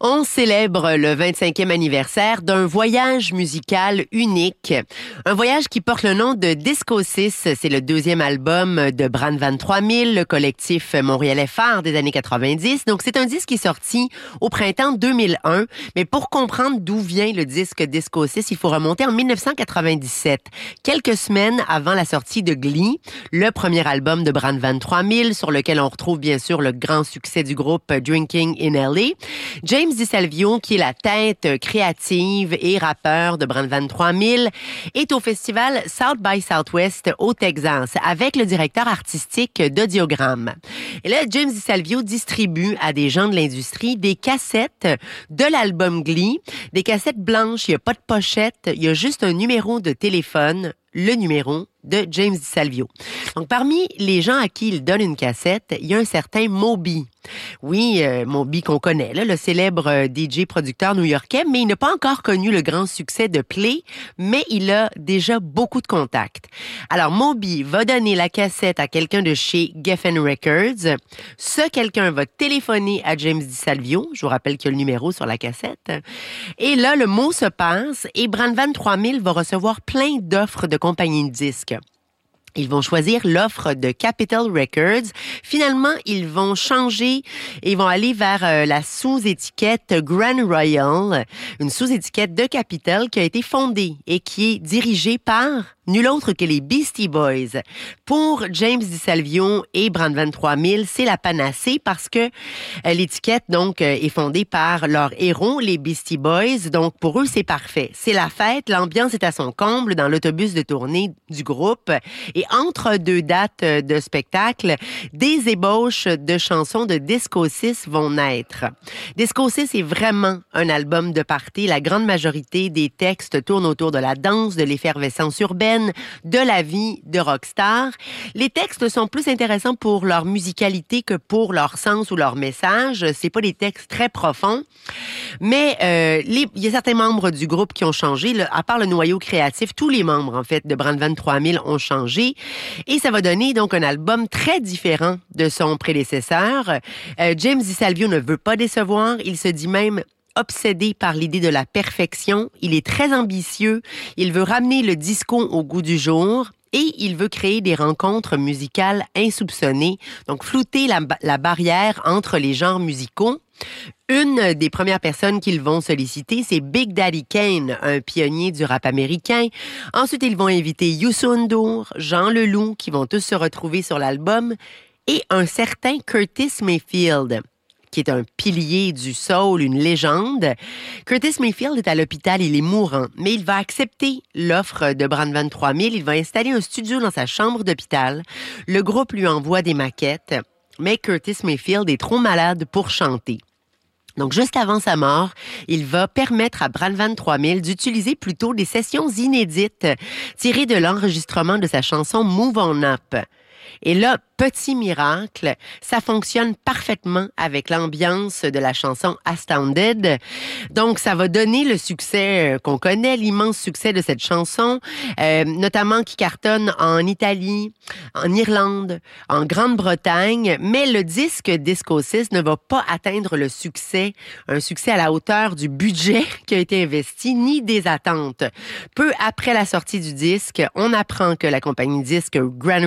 On célèbre le 25e anniversaire d'un voyage musical unique. Un voyage qui porte le nom de Disco 6. C'est le deuxième album de Brandvan 3000, le collectif montréalais phare des années 90. Donc, c'est un disque qui est sorti au printemps 2001. Mais pour comprendre d'où vient le disque Disco 6, il faut remonter en 1997. Quelques semaines avant la sortie de Glee, le premier album de Brandvan 3000, sur lequel on retrouve bien sûr le grand succès du groupe Drinking in LA. James DiSalvio, qui est la tête créative et rappeur de Brandvan 3000, est au festival South by Southwest au Texas avec le directeur artistique d'Audiogramme. Et là, James DiSalvio distribue à des gens de l'industrie des cassettes de l'album Glee, des cassettes blanches, il n'y a pas de pochette, il y a juste un numéro de téléphone, le numéro de James DiSalvio. Donc, parmi les gens à qui il donne une cassette, il y a un certain Moby. Oui, Moby qu'on connaît, là, le célèbre DJ producteur new-yorkais, mais il n'a pas encore connu le grand succès de Play, mais il a déjà beaucoup de contacts. Alors, Moby va donner la cassette à quelqu'un de chez Geffen Records. Ce quelqu'un va téléphoner à James DiSalvio. Je vous rappelle qu'il y a le numéro sur la cassette. Et là, le mot se passe et Brandvan 3000 va recevoir plein d'offres de compagnies de disques. Ils vont choisir l'offre de Capitol Records. Finalement, ils vont changer et ils vont aller vers la sous-étiquette Grand Royal, une sous-étiquette de Capitol qui a été fondée et qui est dirigée par nul autre que les Beastie Boys. Pour James DiSalvio et Brandvan 3000, c'est la panacée parce que l'étiquette donc est fondée par leurs héros, les Beastie Boys. Donc pour eux, c'est parfait. C'est la fête, l'ambiance est à son comble dans l'autobus de tournée du groupe. Et entre deux dates de spectacle, des ébauches de chansons de Disco 6 vont naître. Disco 6 est vraiment un album de party. La grande majorité des textes tournent autour de la danse, de l'effervescence urbaine, de la vie de rockstar. Les textes sont plus intéressants pour leur musicalité que pour leur sens ou leur message. C'est pas des textes très profonds. Mais il y a certains membres du groupe qui ont changé. Là, à part le noyau créatif, tous les membres, en fait, de Brandvan 3000 ont changé. Et ça va donner donc un album très différent de son prédécesseur. James DiSalvio ne veut pas décevoir. Il se dit même obsédé par l'idée de la perfection. Il est très ambitieux. Il veut ramener le disco au goût du jour. Et il veut créer des rencontres musicales insoupçonnées. Donc, flouter la barrière entre les genres musicaux. Une des premières personnes qu'ils vont solliciter, c'est Big Daddy Kane, un pionnier du rap américain. Ensuite, ils vont inviter Youssou N'Dour, Jean Leloup, qui vont tous se retrouver sur l'album, et un certain Curtis Mayfield, qui est un pilier du soul, une légende. Curtis Mayfield est à l'hôpital, il est mourant, mais il va accepter l'offre de Brandvan 3000. Il va installer un studio dans sa chambre d'hôpital. Le groupe lui envoie des maquettes, mais Curtis Mayfield est trop malade pour chanter. Donc, juste avant sa mort, il va permettre à Brandvan 3000 d'utiliser plutôt des sessions inédites tirées de l'enregistrement de sa chanson Move On Up. Et là, petit miracle, ça fonctionne parfaitement avec l'ambiance de la chanson Astounded. Donc, ça va donner le succès qu'on connaît, l'immense succès de cette chanson, notamment qui cartonne en Italie, en Irlande, en Grande-Bretagne. Mais le disque Disco 6 ne va pas atteindre le succès, un succès à la hauteur du budget qui a été investi, ni des attentes. Peu après la sortie du disque, on apprend que la compagnie disque Grand